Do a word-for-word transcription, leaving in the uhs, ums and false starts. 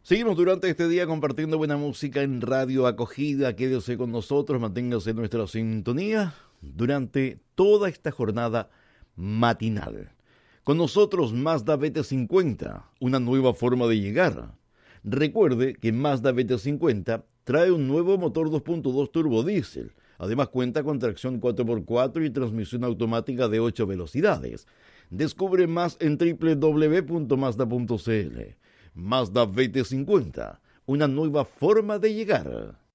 Seguimos durante este día compartiendo buena música en Radio Acogida. Quédese con nosotros, manténgase en nuestra sintonía durante toda esta jornada matinal. Con nosotros Mazda B T cincuenta, una nueva forma de llegar. Recuerde que Mazda B T cincuenta trae un nuevo motor dos punto dos turbo diésel. Además cuenta con tracción cuatro por cuatro y transmisión automática de ocho velocidades. Descubre más en doble u doble u doble u punto mazda punto c l. Mazda B T cincuenta, una nueva forma de llegar.